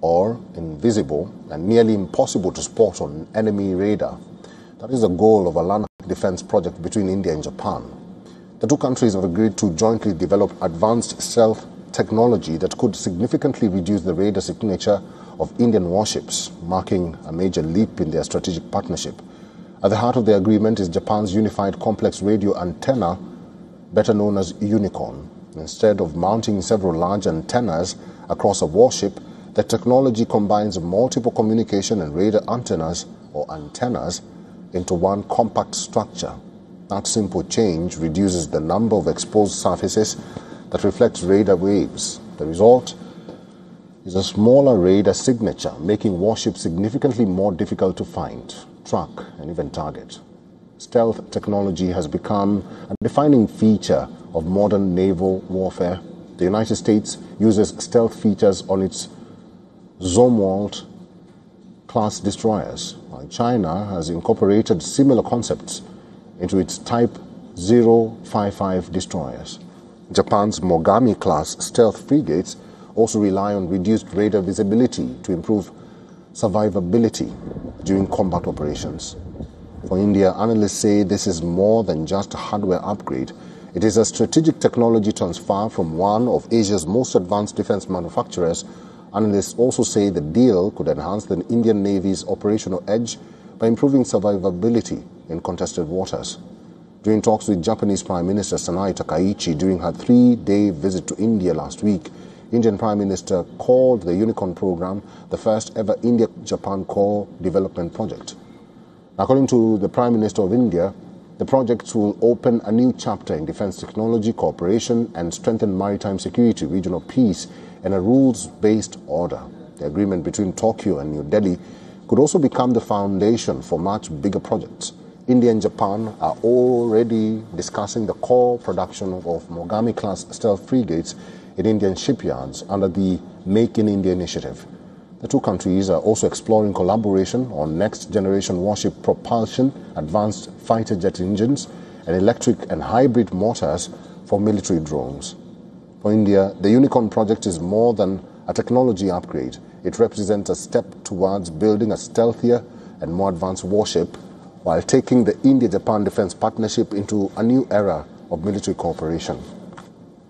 or invisible and nearly impossible to spot on enemy radar. That is the goal of a land defense project between India and Japan. The two countries have agreed to jointly develop advanced stealth technology that could significantly reduce the radar signature of Indian warships, marking a major leap in their strategic partnership. At the heart of the agreement is Japan's Unified Complex Radio Antenna, better known as UNICORN. Instead of mounting several large antennas across a warship, the technology combines multiple communication and radar antennas or antennas into one compact structure. That simple change reduces the number of exposed surfaces that reflects radar waves. The result is a smaller radar signature, making warships significantly more difficult to find, track, and even target. Stealth technology has become a defining feature of modern naval warfare. The United States uses stealth features on its Zumwalt class destroyers, while China has incorporated similar concepts into its Type 055 destroyers. Japan's Mogami class stealth frigates also rely on reduced radar visibility to improve survivability during combat operations. For India, analysts say this is more than just a hardware upgrade. It is a strategic technology transfer from one of Asia's most advanced defense manufacturers. Analysts also say the deal could enhance the Indian Navy's operational edge by improving survivability in contested waters. During talks with Japanese Prime Minister Sanae Takaichi during her 3-day visit to India last week, Indian Prime Minister called the UNICORN program the first ever India-Japan co-development project. According to the Prime Minister of India, the projects will open a new chapter in defense technology cooperation and strengthen maritime security, regional peace, and a rules-based order. The agreement between Tokyo and New Delhi could also become the foundation for much bigger projects. India and Japan are already discussing the core production of Mogami-class stealth frigates in Indian shipyards under the Make in India initiative. The two countries are also exploring collaboration on next-generation warship propulsion, advanced fighter jet engines, and electric and hybrid motors for military drones. For India, the UNICORN project is more than a technology upgrade. It represents a step towards building a stealthier and more advanced warship while taking the India-Japan defense partnership into a new era of military cooperation.